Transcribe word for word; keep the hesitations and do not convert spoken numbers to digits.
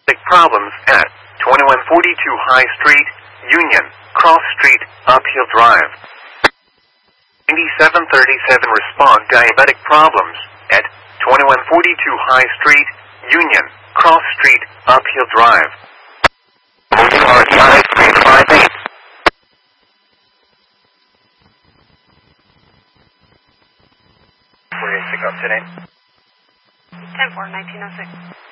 Problems at twenty-one forty-two High Street, Union, Cross Street, Uphill Drive. ninety-seven thirty-seven Respond diabetic problems at twenty-one forty-two High Street, Union, Cross Street, Uphill Drive. W R E I three five eight. Where is pick up today? ten four, nineteen oh six.